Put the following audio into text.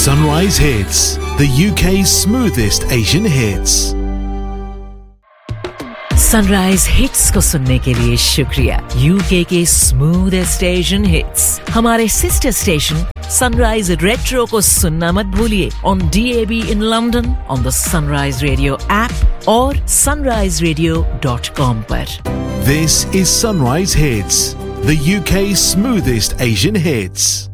Sunrise Hits, the UK's smoothest Asian hits. Sunrise hits को सुनने के लिए शुक्रिया। यूके के स्मूथेस्ट एशियन हिट्स हमारे सिस्टर स्टेशन सनराइज रेट्रो को सुनना मत भूलिए on DAB in London, on the Sunrise Radio app और sunriseradio.com पर। This is Sunrise Hits, the UK's smoothest Asian hits.